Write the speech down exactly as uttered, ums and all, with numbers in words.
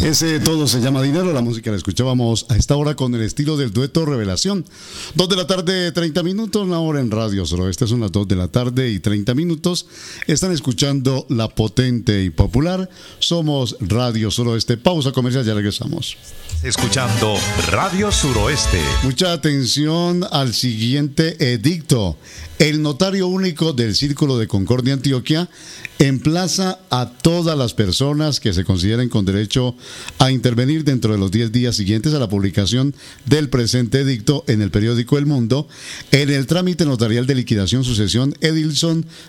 Ese Todo se llama dinero, la música la escuchábamos a esta hora con el estilo del dueto Revelación. Dos de la tarde, treinta minutos, una hora en Radio Suroeste, son las dos de la tarde y treinta minutos. Están escuchando La Potente y Popular. Somos Radio Suroeste. Pausa comercial, ya regresamos. Escuchando Radio Suroeste. Mucha atención al siguiente edicto. El notario único del Círculo de Concordia Antioquia emplaza a todas las personas que se consideren con derecho a intervenir dentro de los diez días siguientes a la publicación del presente edicto en el periódico El Mundo en el trámite notarial de liquidación sucesión Edilson